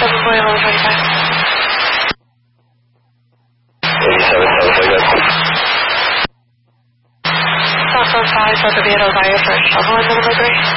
87 going over 25. 87, very good. Southwest 5, Delta Vito, via for shovel in the number 3.